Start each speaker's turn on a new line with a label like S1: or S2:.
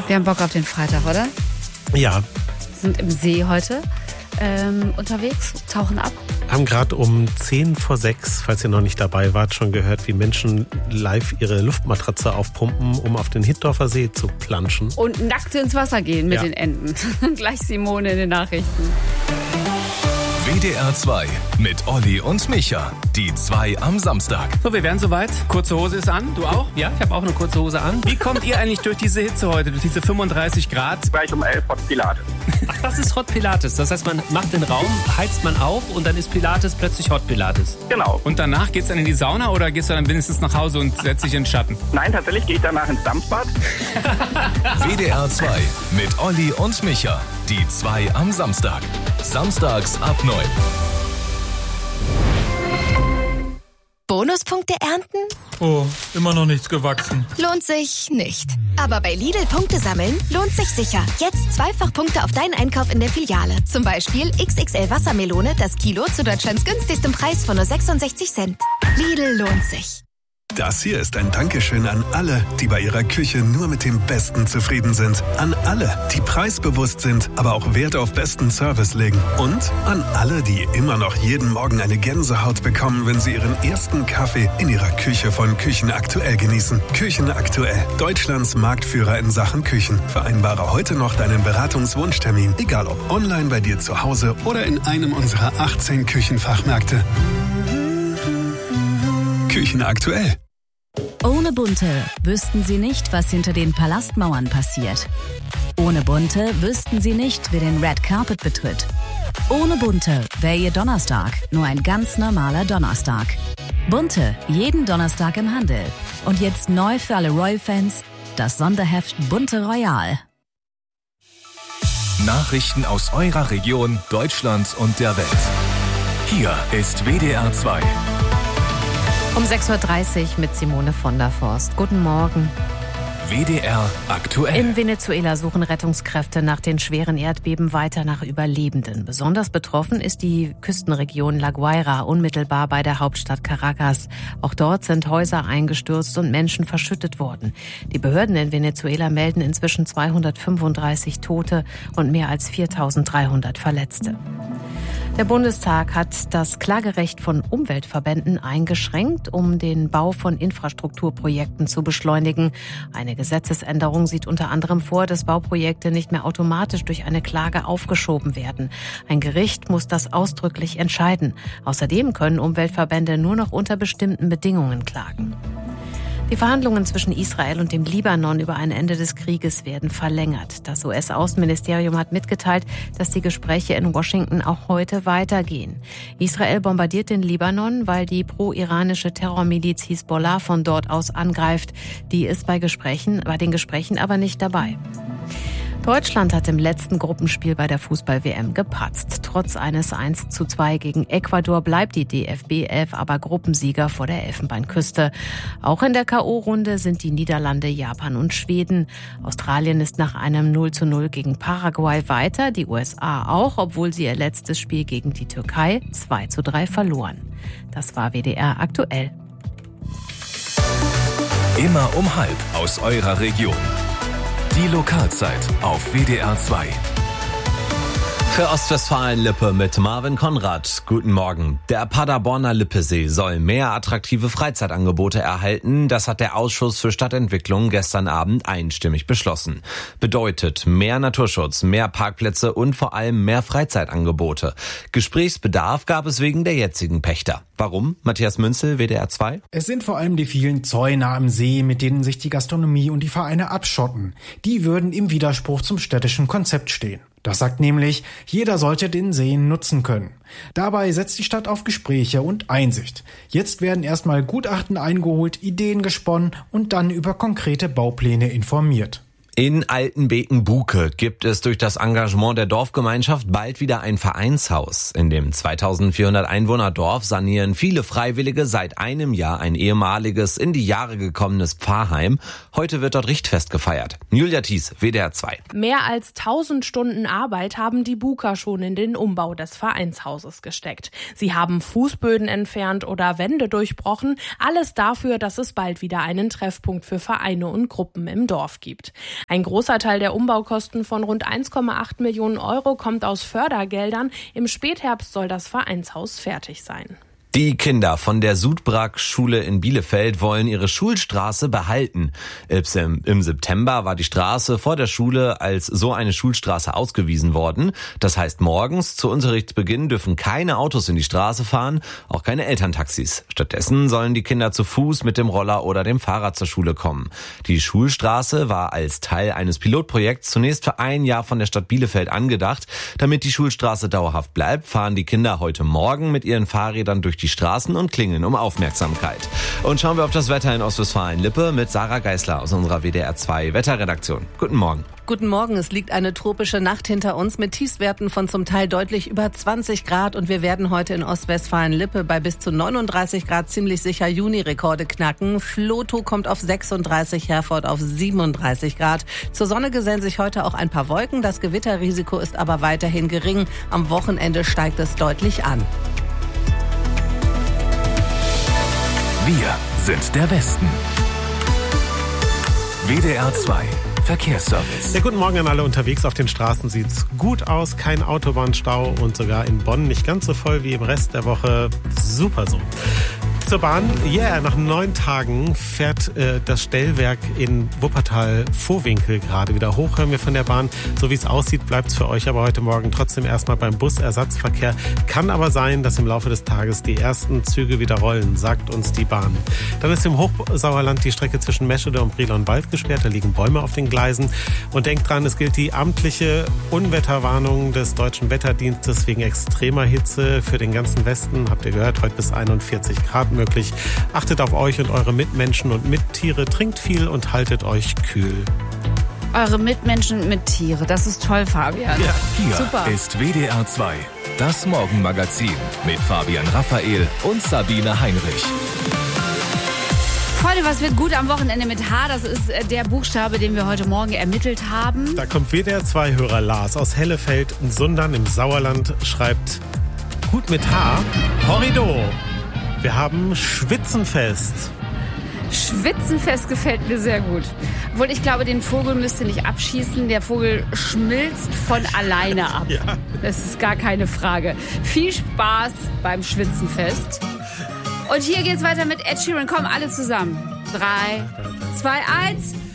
S1: Wir haben Bock auf den Freitag, oder?
S2: Ja.
S1: Wir sind im See heute unterwegs, tauchen ab.
S2: Haben gerade um 5:10, falls ihr noch nicht dabei wart, schon gehört, wie Menschen live ihre Luftmatratze aufpumpen, um auf den Hittorfer See zu planschen.
S1: Und nackt ins Wasser gehen mit den Enten. Gleich Simone in den Nachrichten.
S3: WDR 2 mit Olli und Micha. Die 2 am Samstag.
S4: So, wir wären soweit. Kurze Hose ist an. Du auch? Ja, ich habe auch eine kurze Hose an. Wie kommt ihr eigentlich durch diese Hitze heute, durch diese 35 Grad?
S5: Gleich um 11 Hot Pilates.
S4: Ach, das ist Hot Pilates. Das heißt, man macht den Raum, heizt man auf und dann ist Pilates plötzlich Hot Pilates.
S5: Genau.
S4: Und danach geht's dann in die Sauna oder gehst du dann wenigstens nach Hause und setzt dich in den Schatten?
S5: Nein, tatsächlich gehe ich danach ins Dampfbad.
S3: WDR 2 mit Olli und Micha. Die 2 am Samstag. Samstags ab 9.
S6: Bonuspunkte ernten?
S7: Oh, immer noch nichts gewachsen.
S6: Lohnt sich nicht. Aber bei Lidl Punkte sammeln lohnt sich sicher. Jetzt zweifach Punkte auf deinen Einkauf in der Filiale. Zum Beispiel XXL Wassermelone, das Kilo zu Deutschlands günstigstem Preis von nur 66 Cent. Lidl lohnt sich.
S8: Das hier ist ein Dankeschön an alle, die bei ihrer Küche nur mit dem Besten zufrieden sind. An alle, die preisbewusst sind, aber auch Wert auf besten Service legen. Und an alle, die immer noch jeden Morgen eine Gänsehaut bekommen, wenn sie ihren ersten Kaffee in ihrer Küche von Küchen Aktuell genießen. Küchen Aktuell, Deutschlands Marktführer in Sachen Küchen. Vereinbare heute noch deinen Beratungswunschtermin, egal ob online bei dir zu Hause oder in einem unserer 18 Küchenfachmärkte. Küchen Aktuell.
S9: Ohne Bunte wüssten Sie nicht, was hinter den Palastmauern passiert. Ohne Bunte wüssten Sie nicht, wer den Red Carpet betritt. Ohne Bunte wäre Ihr Donnerstag nur ein ganz normaler Donnerstag. Bunte, jeden Donnerstag im Handel. Und jetzt neu für alle Royal-Fans, das Sonderheft Bunte Royal.
S3: Nachrichten aus eurer Region, Deutschlands und der Welt. Hier ist WDR 2.
S10: Um 6:30 Uhr mit Simone von der Forst. Guten Morgen.
S3: WDR aktuell.
S10: In Venezuela suchen Rettungskräfte nach den schweren Erdbeben weiter nach Überlebenden. Besonders betroffen ist die Küstenregion La Guaira, unmittelbar bei der Hauptstadt Caracas. Auch dort sind Häuser eingestürzt und Menschen verschüttet worden. Die Behörden in Venezuela melden inzwischen 235 Tote und mehr als 4.300 Verletzte. Der Bundestag hat das Klagerecht von Umweltverbänden eingeschränkt, um den Bau von Infrastrukturprojekten zu beschleunigen. Eine Gesetzesänderung sieht unter anderem vor, dass Bauprojekte nicht mehr automatisch durch eine Klage aufgeschoben werden. Ein Gericht muss das ausdrücklich entscheiden. Außerdem können Umweltverbände nur noch unter bestimmten Bedingungen klagen. Die Verhandlungen zwischen Israel und dem Libanon über ein Ende des Krieges werden verlängert. Das US-Außenministerium hat mitgeteilt, dass die Gespräche in Washington auch heute weitergehen. Israel bombardiert den Libanon, weil die pro-iranische Terrormiliz Hisbollah von dort aus angreift. Die ist bei den Gesprächen aber nicht dabei. Deutschland hat im letzten Gruppenspiel bei der Fußball-WM gepatzt. Trotz eines 1:2 gegen Ecuador bleibt die DFB-11 aber Gruppensieger vor der Elfenbeinküste. Auch in der K.O.-Runde sind die Niederlande, Japan und Schweden. Australien ist nach einem 0:0 gegen Paraguay weiter, die USA auch, obwohl sie ihr letztes Spiel gegen die Türkei 2:3 verloren. Das war WDR aktuell.
S3: Immer um 12 aus eurer Region. Die Lokalzeit auf WDR 2.
S11: Für Ostwestfalen-Lippe mit Marvin Konrad. Guten Morgen. Der Paderborner Lippesee soll mehr attraktive Freizeitangebote erhalten. Das hat der Ausschuss für Stadtentwicklung gestern Abend einstimmig beschlossen. Bedeutet mehr Naturschutz, mehr Parkplätze und vor allem mehr Freizeitangebote. Gesprächsbedarf gab es wegen der jetzigen Pächter. Warum? Matthias Münzel, WDR 2.
S12: Es sind vor allem die vielen Zäune am See, mit denen sich die Gastronomie und die Vereine abschotten. Die würden im Widerspruch zum städtischen Konzept stehen. Das sagt nämlich, jeder sollte den Seen nutzen können. Dabei setzt die Stadt auf Gespräche und Einsicht. Jetzt werden erstmal Gutachten eingeholt, Ideen gesponnen und dann über konkrete Baupläne informiert.
S11: In Altenbeken-Buke gibt es durch das Engagement der Dorfgemeinschaft bald wieder ein Vereinshaus. In dem 2400 Einwohner-Dorf sanieren viele Freiwillige seit einem Jahr ein ehemaliges, in die Jahre gekommenes Pfarrheim. Heute wird dort Richtfest gefeiert. Julia Thies, WDR 2.
S13: Mehr als 1000 Stunden Arbeit haben die Buker schon in den Umbau des Vereinshauses gesteckt. Sie haben Fußböden entfernt oder Wände durchbrochen. Alles dafür, dass es bald wieder einen Treffpunkt für Vereine und Gruppen im Dorf gibt. Ein großer Teil der Umbaukosten von rund 1,8 Millionen Euro kommt aus Fördergeldern. Im Spätherbst soll das Vereinshaus fertig sein.
S11: Die Kinder von der Sudbrag-Schule in Bielefeld wollen ihre Schulstraße behalten. Im September war die Straße vor der Schule als so eine Schulstraße ausgewiesen worden. Das heißt, morgens zu Unterrichtsbeginn dürfen keine Autos in die Straße fahren, auch keine Elterntaxis. Stattdessen sollen die Kinder zu Fuß mit dem Roller oder dem Fahrrad zur Schule kommen. Die Schulstraße war als Teil eines Pilotprojekts zunächst für ein Jahr von der Stadt Bielefeld angedacht. Damit die Schulstraße dauerhaft bleibt, fahren die Kinder heute Morgen mit ihren Fahrrädern durch die Straßen und klingeln um Aufmerksamkeit. Und schauen wir auf das Wetter in Ostwestfalen-Lippe mit Sarah Geisler aus unserer WDR 2 Wetterredaktion. Guten Morgen.
S10: Guten Morgen, es liegt eine tropische Nacht hinter uns mit Tiefstwerten von zum Teil deutlich über 20 Grad und wir werden heute in Ostwestfalen-Lippe bei bis zu 39 Grad ziemlich sicher Juni-Rekorde knacken. Vlotho kommt auf 36, Herford auf 37 Grad. Zur Sonne gesellen sich heute auch ein paar Wolken, das Gewitterrisiko ist aber weiterhin gering. Am Wochenende steigt es deutlich an.
S3: Wir sind der Westen. WDR 2 Verkehrsservice.
S2: Ja, guten Morgen an alle unterwegs. Auf den Straßen sieht's gut aus. Kein Autobahnstau und sogar in Bonn nicht ganz so voll wie im Rest der Woche. Super so. Zur Bahn. Nach 9 Tagen fährt das Stellwerk in Wuppertal-Vohwinkel gerade wieder hoch. Hören wir von der Bahn. So wie es aussieht, bleibt es für euch aber heute Morgen trotzdem erstmal beim Busersatzverkehr. Kann aber sein, dass im Laufe des Tages die ersten Züge wieder rollen, sagt uns die Bahn. Dann ist im Hochsauerland die Strecke zwischen Meschede und Brilon-Wald gesperrt. Da liegen Bäume auf den Gleisen. Und denkt dran, es gilt die amtliche Unwetterwarnung des Deutschen Wetterdienstes wegen extremer Hitze für den ganzen Westen. Habt ihr gehört, heute bis 41 Grad möglich. Achtet auf euch und eure Mitmenschen und Mittiere, trinkt viel und haltet euch kühl.
S1: Eure Mitmenschen und Mittiere, das ist toll, Fabian.
S3: Ja, hier
S1: super.
S3: Ist WDR 2, das Morgenmagazin mit Fabian Raphael und Sabine Heinrich.
S1: Freunde, was wird gut am Wochenende mit H? Das ist der Buchstabe, den wir heute Morgen ermittelt haben.
S2: Da kommt WDR 2-Hörer Lars aus Hellefeld-Sundern im Sauerland, schreibt gut mit H. Horrido. Wir haben Schwitzenfest.
S1: Schwitzenfest gefällt mir sehr gut. Obwohl ich glaube, den Vogel müsst ihr nicht abschießen. Der Vogel schmilzt von alleine ab. Ja. Das ist gar keine Frage. Viel Spaß beim Schwitzenfest. Und hier geht's weiter mit Ed Sheeran. Kommen alle zusammen. 3, 2, 1...